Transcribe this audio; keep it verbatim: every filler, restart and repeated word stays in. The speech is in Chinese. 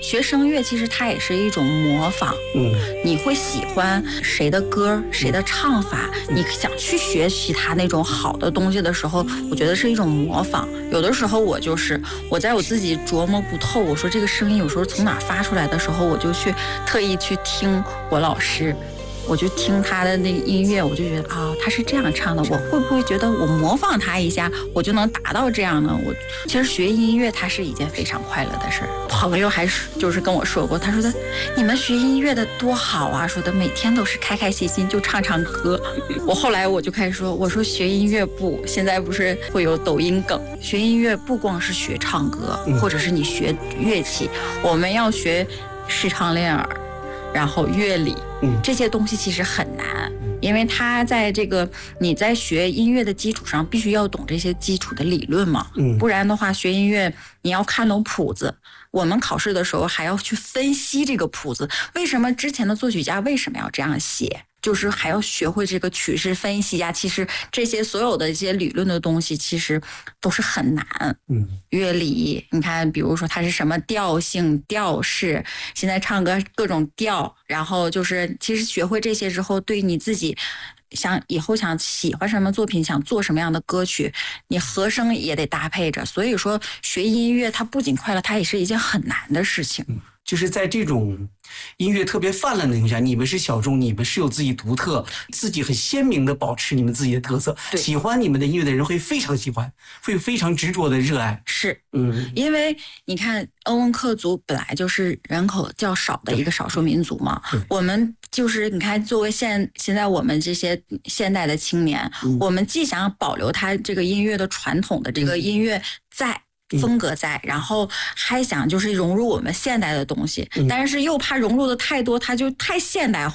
学声乐其实它也是一种模仿， 嗯， 你会喜欢谁的歌，谁的唱法，你想去学习他那种好的东西的时候，我觉得是一种模仿。有的时候我就是我在我自己琢磨不透，我说这个声音有时候从哪发出来的时候，我就去特意去听我老师。我就听他的那个音乐，我就觉得啊、哦，他是这样唱的，我会不会觉得我模仿他一下，我就能达到这样呢？我其实学音乐，它是一件非常快乐的事儿。朋友还是就是跟我说过，他说的你们学音乐的多好啊，说的每天都是开开心心就唱唱歌。我后来我就开始说，我说学音乐不，现在不是会有抖音梗，学音乐不光是学唱歌，或者是你学乐器，我们要学视唱练耳。然后乐理，这些东西其实很难，因为它在这个你在学音乐的基础上，必须要懂这些基础的理论嘛，不然的话，学音乐你要看懂谱子，我们考试的时候还要去分析这个谱子，为什么之前的作曲家为什么要这样写？就是还要学会这个曲式分析呀、啊，其实这些所有的一些理论的东西，其实都是很难。嗯，乐理，你看，比如说它是什么调性、调式，现在唱歌各种调，然后就是其实学会这些之后，对你自己想以后想喜欢什么作品，想做什么样的歌曲，你和声也得搭配着。所以说，学音乐它不仅快乐，它也是一件很难的事情。 嗯，就是在这种音乐特别泛滥的情况下，你们是小众，你们是有自己独特、自己很鲜明的保持你们自己的特色。喜欢你们的音乐的人会非常喜欢，会非常执着的热爱。 是，嗯，因为你看，鄂温克族本来就是人口较少的一个少数民族嘛，我们就是你看，作为现现在我们这些现代的青年，嗯、我们既想保留它这个音乐的传统的这个音乐在。风格在，然后还想就是融入我们现代的东西，但是又怕融入的太多，它就太现代化。